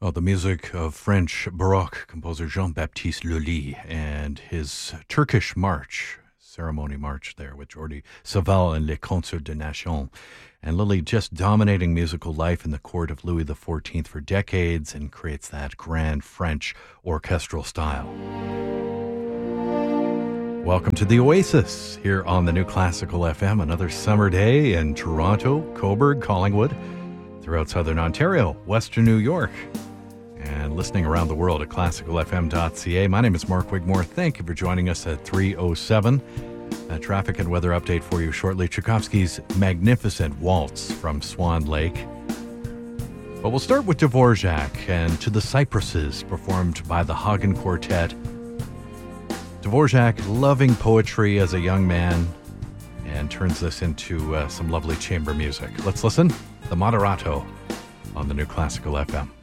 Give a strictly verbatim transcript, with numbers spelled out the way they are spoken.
Oh, the music of French Baroque composer Jean-Baptiste Lully and his Turkish March, ceremony march there with Jordi Savall and Les Concerts de Nation. And Lully just dominating musical life in the court of Louis the fourteenth for decades and creates that grand French orchestral style. Welcome to the Oasis here on the New Classical F M. Another summer day in Toronto, Cobourg, Collingwood, throughout southern Ontario, western New York, and listening around the world at classical f m dot c a. My name is Mark Wigmore. Thank you for joining us at three oh seven. A traffic and weather update for you shortly. Tchaikovsky's magnificent waltz from Swan Lake. But we'll start with Dvorak and To the Cypresses, performed by the Hagen Quartet. Dvorak loving poetry as a young man and turns this into uh, some lovely chamber music. Let's listen. The Moderato on the New Classical F M.